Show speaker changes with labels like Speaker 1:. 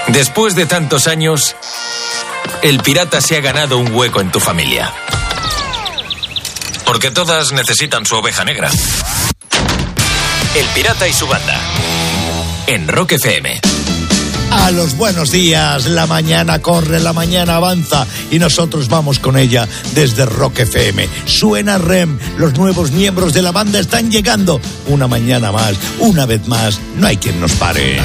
Speaker 1: Después de tantos años, el pirata se ha ganado un hueco en tu familia. Porque todas necesitan su oveja negra. El pirata y su banda. En Rock FM.
Speaker 2: A los buenos días, la mañana corre, la mañana avanza y nosotros vamos con ella desde Rock FM. Suena REM, los nuevos miembros de la banda están llegando. Una mañana más, una vez más, no hay quien nos pare.